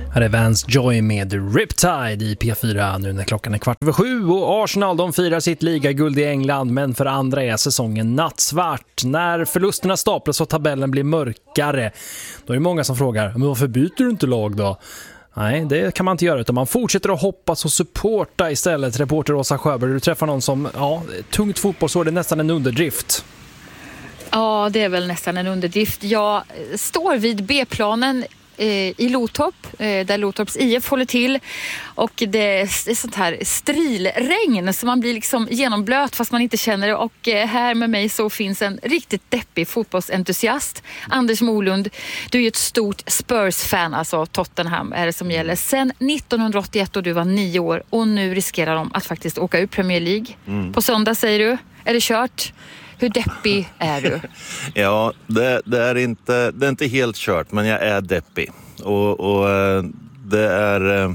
Här är Vance Joy med Riptide i P4 nu när klockan är 7:15 och Arsenal de firar sitt ligaguld i England, men för andra är säsongen nattsvart. När förlusterna staplas och tabellen blir mörkare, då är det många som frågar, men varför byter du inte lag då? Nej, det kan man inte göra, utan man fortsätter att hoppas och supporta istället. Reporter Åsa Sjöberg, du träffar någon som, tungt fotbollsår, det är nästan en underdrift. Ja, det är väl nästan en underdrift. Jag står vid B-planen i Lotorp, där Lotorps IF håller till, och det är sånt här strilregn så man blir liksom genomblöt fast man inte känner det, och här med mig så finns en riktigt deppig fotbollsentusiast, Anders Molund. Du är ju ett stort Spurs-fan, alltså Tottenham är det som gäller sen 1981 och du var 9 år, och nu riskerar de att faktiskt åka ur Premier League. På söndag säger du, är det kört? Hur deppig är du? Ja, det är inte helt kört, men jag är deppig. Och det är...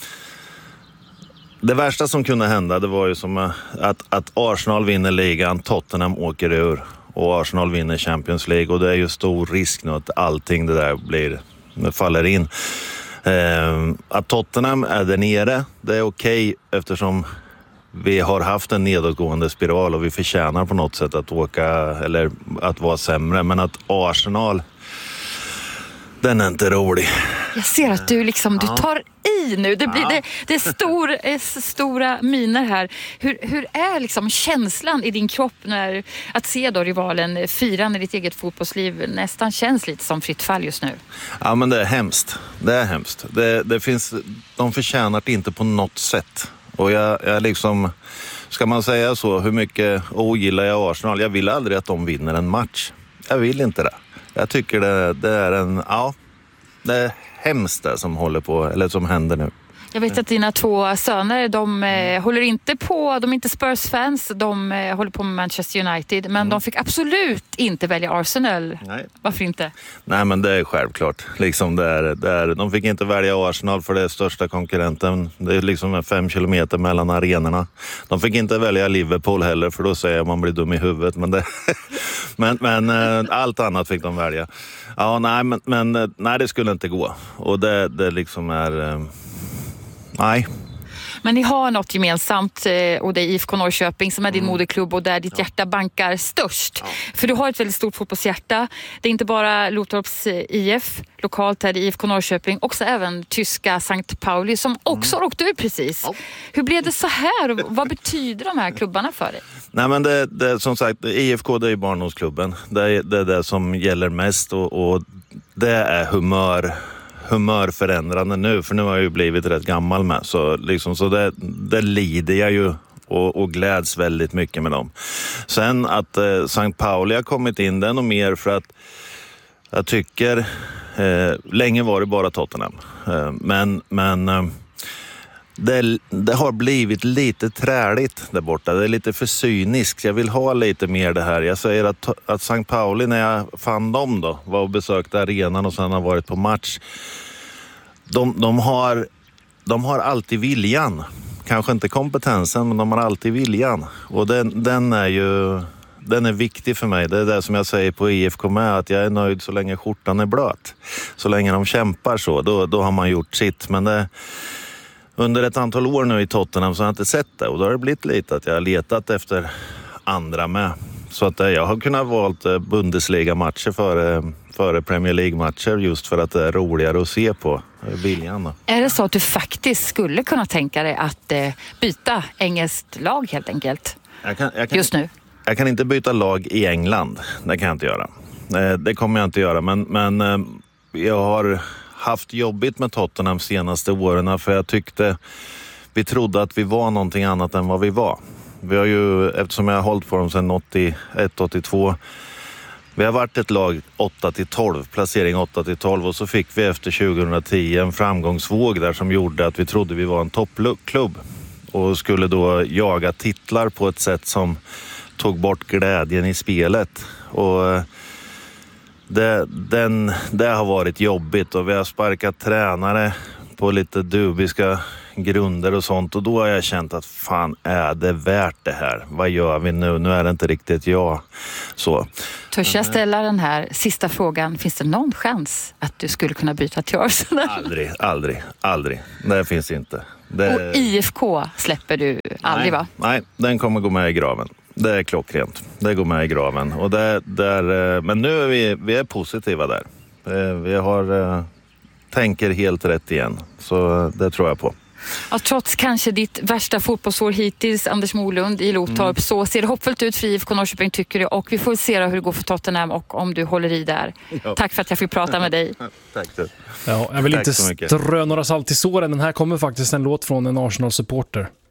Det värsta som kunde hända, det var ju som att Arsenal vinner ligan, Tottenham åker ur och Arsenal vinner Champions League. Och det är ju stor risk nu att allting det där faller in. Att Tottenham är där nere, det är okej eftersom vi har haft en nedåtgående spiral och vi förtjänar på något sätt att åka eller att vara sämre. Men att Arsenal, den är inte rolig. Jag ser att du du tar i nu. Det blir det är stora miner här. Hur är liksom känslan i din kropp när att se då rivalen fira när ditt eget fotbollsliv nästan känns lite som fritt fall just nu? Ja, men det är hemskt. Det är hemskt. Det finns, de förtjänar det inte på något sätt. Och jag liksom, ska man säga så, hur mycket ogillar jag Arsenal? Jag vill aldrig att de vinner en match. Jag vill inte det. Jag tycker det är det är hemskt det som håller på, eller som händer nu. Jag vet att dina 2 söner, de håller inte på, de är inte Spurs-fans, de håller på med Manchester United, men de fick absolut inte välja Arsenal. Nej. Varför inte? Nej, men det är självklart. Liksom de fick inte välja Arsenal för det är största konkurrenten. Det är liksom 5 kilometer mellan arenorna. De fick inte välja Liverpool heller, för då säger man blir dum i huvudet. Men allt annat fick de välja. Ja, nej, det skulle inte gå. Och det liksom är... Nej. Men ni har något gemensamt, och det är IFK Norrköping som är din moderklubb och där ditt hjärta bankar störst. Ja. För du har ett väldigt stort fotbollshjärta. Det är inte bara Lotorps IF, lokalt här i IFK Norrköping, också även tyska St. Pauli som också åkte ur precis. Ja. Hur blev det så här och vad betyder de här klubbarna för dig? Nej, men det som sagt, IFK det är barndomsklubben. Det är det som gäller mest och det är humörförändrande nu, för nu har jag ju blivit rätt gammal med, så det lider jag ju och gläds väldigt mycket med dem. Sen att St. Pauli har kommit in, det är nog mer för att jag tycker länge var det bara Tottenham, men det har blivit lite träligt där borta. Det är lite för cyniskt. Jag vill ha lite mer det här. Jag säger att St. Pauli, när jag fann dem då, var och besökte arenan och sen har varit på match. De har alltid viljan. Kanske inte kompetensen, men de har alltid viljan. Och den är viktig för mig. Det är det som jag säger på IFK med, att jag är nöjd så länge skjortan är blöt. Så länge de kämpar så, då har man gjort sitt. Men under ett antal år nu i Tottenham så har jag inte sett det. Och då har det blivit lite att jag har letat efter andra med. Så att jag har kunnat valt Bundesliga-matcher före Premier League-matcher just för att det är roligare att se på viljan. Är det så att du faktiskt skulle kunna tänka dig att byta engelskt lag helt enkelt? Just nu? Jag kan inte byta lag i England. Det kan jag inte göra. Det kommer jag inte göra. Men jag har haft jobbigt med Tottenham senaste åren, för vi trodde att vi var någonting annat än vad vi var. Vi har ju, eftersom jag har hållit på dem sedan 81-82, vi har varit ett lag 8-12, placering 8-12, och så fick vi efter 2010 en framgångsvåg där som gjorde att vi trodde vi var en toppklubb och skulle då jaga titlar på ett sätt som tog bort glädjen i spelet. Och det har varit jobbigt, och vi har sparkat tränare på lite dubiska grunder och sånt. Och då har jag känt att fan, är det värt det här? Vad gör vi nu? Nu är det inte riktigt jag. Så. Törs jag ställa den här sista frågan? Finns det någon chans att du skulle kunna byta till Arsenal? Aldrig. Det finns inte. Och IFK släpper du aldrig, va? Nej, den kommer gå med i graven. Det är klockrent. Det går med i graven. Och men nu är vi är positiva där. Vi tänker helt rätt igen. Så det tror jag på. Ja, trots kanske ditt värsta fotbollsår hittills, Anders Molund i Lotorp, så ser det hoppfullt ut för IFK Norrköping, tycker du. Och vi får se hur det går för Tottenham och om du håller i där. Ja. Tack för att jag fick prata med dig. Tack. Ja, jag vill inte strö några salt i såren, men här kommer faktiskt en låt från en Arsenal-supporter.